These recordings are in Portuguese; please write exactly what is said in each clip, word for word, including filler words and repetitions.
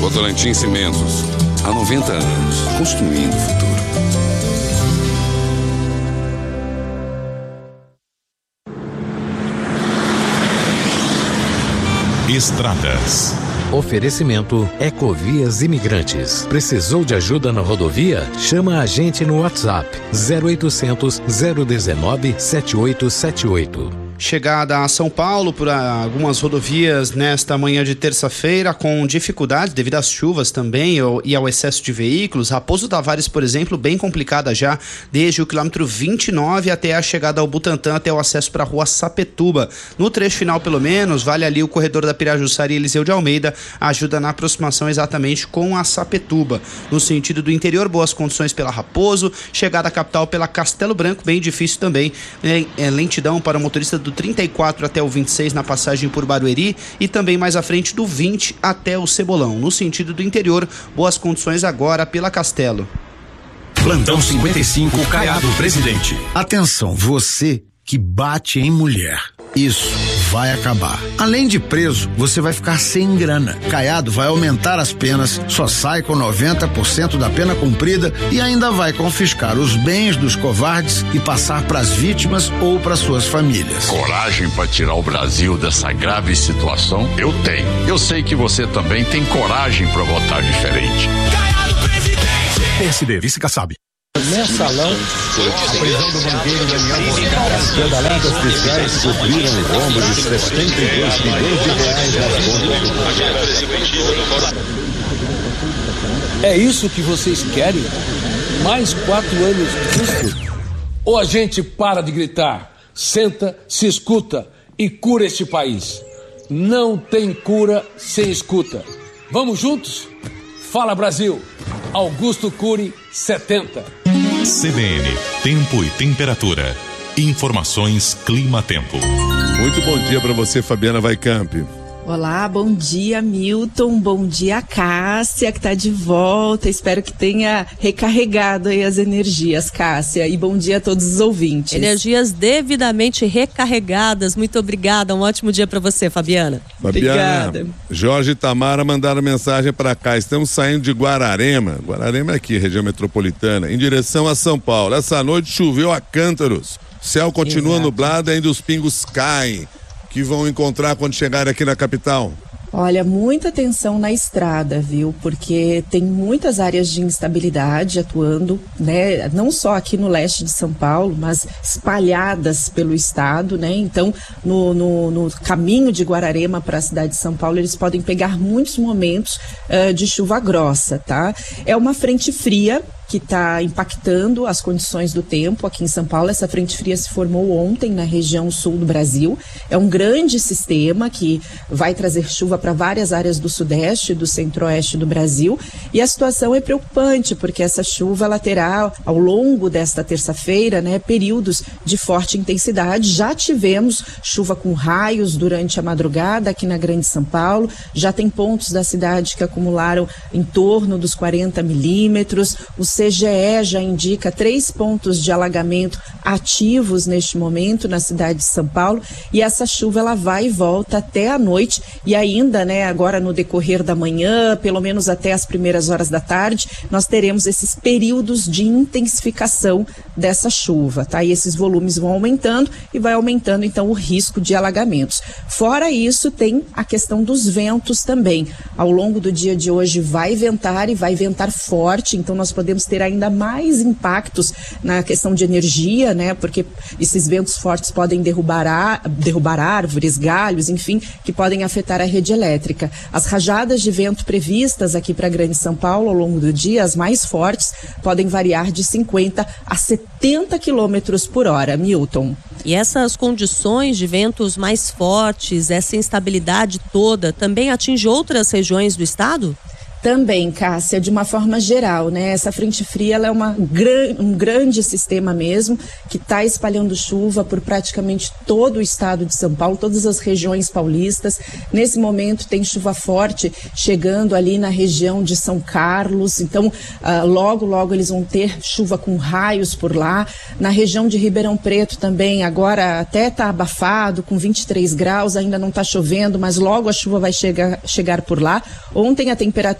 Votorantim Cimentos. Há noventa anos, construindo o futuro. Estradas. Oferecimento Ecovias Imigrantes. Precisou de ajuda na rodovia? Chama a gente no WhatsApp zero oitocentos, zero um nove, sete oito sete oito. Chegada a São Paulo por algumas rodovias nesta manhã de terça-feira com dificuldades devido às chuvas também e ao excesso de veículos. Raposo Tavares, por exemplo, bem complicada já desde o quilômetro vinte e nove até a chegada ao Butantã, até o acesso para a rua Sapituba. No trecho final, pelo menos, vale ali o corredor da Pirajussara e Eliseu de Almeida, ajuda na aproximação exatamente com a Sapituba. No sentido do interior, boas condições pela Raposo, chegada à capital pela Castelo Branco, bem difícil também, é, é, lentidão para o motorista do trinta e quatro até o vinte e seis na passagem por Barueri e também mais à frente do vinte até o Cebolão. No sentido do interior, boas condições agora pela Castelo. Plantão cinquenta e cinco, Caiado Presidente. Atenção, você que bate em mulher. Isso vai acabar. Além de preso, você vai ficar sem grana. Caiado vai aumentar as penas, só sai com noventa por cento da pena cumprida e ainda vai confiscar os bens dos covardes e passar para as vítimas ou para suas famílias. Coragem para tirar o Brasil dessa grave situação? Eu tenho. Eu sei que você também tem coragem para votar diferente. Caiado Presidente. P S D, vice-caçabe. Mensalão, a prisão do banqueiro Daniel Moscara, que além dos fiscais cobriram o rombo de sessenta e dois milhões de reais nas contas do... É isso que vocês querem? Mais quatro anos disso? Ou a gente para de gritar, senta, se escuta e cura este país? Não tem cura sem escuta. Vamos juntos? Fala, Brasil! Augusto Cury, setenta. C B N, tempo e temperatura. Informações Clima-Tempo. Muito bom dia para você, Fabiana Vaicamp. Olá, bom dia, Milton, bom dia, Cássia, que está de volta, espero que tenha recarregado aí as energias, Cássia, e bom dia a todos os ouvintes. Energias devidamente recarregadas, muito obrigada, um ótimo dia para você, Fabiana. Fabiana, obrigada. Jorge e Tamara mandaram mensagem para cá, estamos saindo de Guararema, Guararema é aqui, região metropolitana, em direção a São Paulo, essa noite choveu a cântaros, céu continua Exato. nublado e ainda os pingos caem. Que vão encontrar quando chegarem aqui na capital? Olha, muita atenção na estrada, viu? Porque tem muitas áreas de instabilidade atuando, né? Não só aqui no leste de São Paulo, mas espalhadas pelo estado, né? Então, no, no, no caminho de Guararema para a cidade de São Paulo, eles podem pegar muitos momentos uh, de chuva grossa, tá? É uma frente fria que está impactando as condições do tempo aqui em São Paulo. Essa frente fria se formou ontem na região sul do Brasil. É um grande sistema que vai trazer chuva para várias áreas do sudeste e do centro-oeste do Brasil. E a situação é preocupante, porque essa chuva ela terá, ao longo desta terça-feira, né, períodos de forte intensidade. Já tivemos chuva com raios durante a madrugada aqui na Grande São Paulo. Já tem pontos da cidade que acumularam em torno dos quarenta milímetros. O C G E já indica três pontos de alagamento ativos neste momento na cidade de São Paulo, e essa chuva ela vai e volta até a noite e ainda, né, agora no decorrer da manhã, pelo menos até as primeiras horas da tarde, nós teremos esses períodos de intensificação dessa chuva, tá? E esses volumes vão aumentando e vai aumentando então o risco de alagamentos. Fora isso, tem a questão dos ventos também. Ao longo do dia de hoje vai ventar e vai ventar forte, então nós podemos ter ainda mais impactos na questão de energia, né? Porque esses ventos fortes podem derrubar, a, derrubar árvores, galhos, enfim, que podem afetar a rede elétrica. As rajadas de vento previstas aqui para a Grande São Paulo ao longo do dia, as mais fortes, podem variar de cinquenta a setenta quilômetros por hora, Milton. E essas condições de ventos mais fortes, essa instabilidade toda, também atinge outras regiões do estado? Também, Cássia, de uma forma geral, né? Essa frente fria ela é uma, um grande sistema mesmo, que está espalhando chuva por praticamente todo o estado de São Paulo, todas as regiões paulistas. Nesse momento tem chuva forte chegando ali na região de São Carlos, então uh, logo, logo eles vão ter chuva com raios por lá. Na região de Ribeirão Preto também, agora até está abafado, com vinte e três graus, ainda não está chovendo, mas logo a chuva vai chegar, chegar por lá. Ontem a temperatura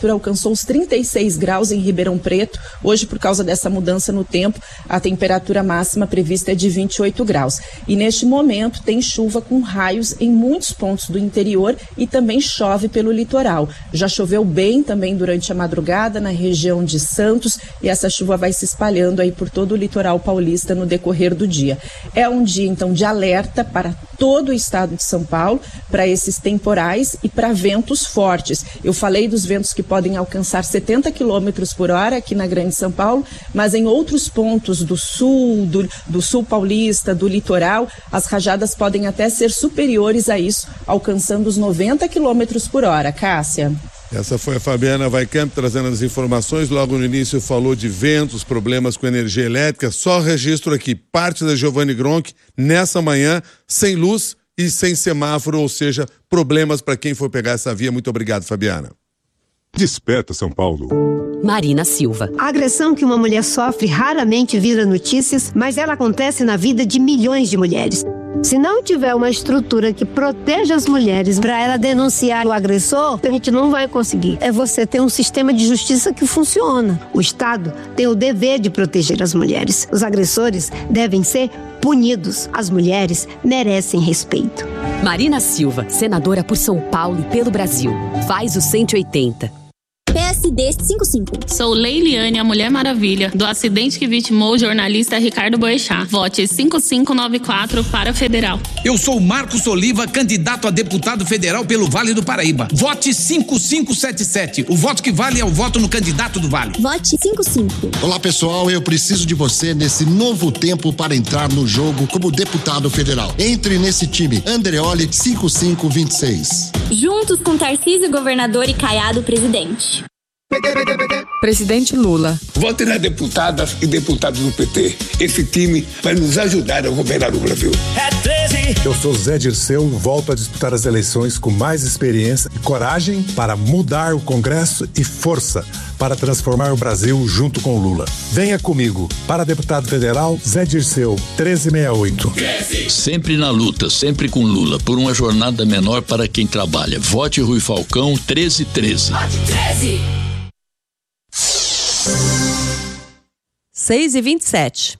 temperatura alcançou os trinta e seis graus em Ribeirão Preto. Hoje, por causa dessa mudança no tempo, a temperatura máxima prevista é de vinte e oito graus. E neste momento tem chuva com raios em muitos pontos do interior e também chove pelo litoral. Já choveu bem também durante a madrugada na região de Santos e essa chuva vai se espalhando aí por todo o litoral paulista no decorrer do dia. É um dia, então, de alerta para todo o estado de São Paulo, para esses temporais e para ventos fortes. Eu falei dos ventos que podem alcançar setenta quilômetros por hora aqui na Grande São Paulo, mas em outros pontos do sul, do, do sul paulista, do litoral, as rajadas podem até ser superiores a isso, alcançando os noventa quilômetros por hora. Cássia. Essa foi a Fabiana Weicamp trazendo as informações. Logo no início falou de ventos, problemas com energia elétrica. Só registro aqui parte da Giovanni Gronk nessa manhã, sem luz e sem semáforo, ou seja, problemas para quem for pegar essa via. Muito obrigado, Fabiana. Desperta São Paulo. Marina Silva. A agressão que uma mulher sofre raramente vira notícias, mas ela acontece na vida de milhões de mulheres. Se não tiver uma estrutura que proteja as mulheres para ela denunciar o agressor, a gente não vai conseguir. É você ter um sistema de justiça que funciona. O Estado tem o dever de proteger as mulheres. Os agressores devem ser punidos. As mulheres merecem respeito. Marina Silva, senadora por São Paulo e pelo Brasil. Faz o cento e oitenta. P S D cinquenta e cinco. Sou Leiliane, a Mulher Maravilha, do acidente que vitimou o jornalista Ricardo Boechat. Vote cinco cinco nove quatro para Federal. Eu sou Marcos Oliva, candidato a deputado federal pelo Vale do Paraíba. Vote cinco cinco sete sete. O voto que vale é o voto no candidato do Vale. Vote cinco cinco. Olá, pessoal. Eu preciso de você nesse novo tempo para entrar no jogo como deputado federal. Entre nesse time. Andreoli cinco cinco dois seis. Juntos com Tarcísio, governador, e Caiado, presidente. Presidente Lula. Vote nas deputadas e deputados do P T. Esse time vai nos ajudar a governar o Brasil. É treze. Eu sou Zé Dirceu, volto a disputar as eleições com mais experiência e coragem para mudar o Congresso e força para transformar o Brasil junto com Lula. Venha comigo. Para deputado federal, Zé Dirceu, treze sessenta e oito. Sempre na luta, sempre com Lula, por uma jornada menor para quem trabalha. Vote Rui Falcão, treze treze. Vote treze. seis e vinte e sete.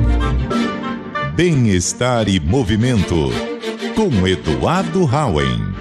Bem-estar e movimento, com Eduardo Hauen.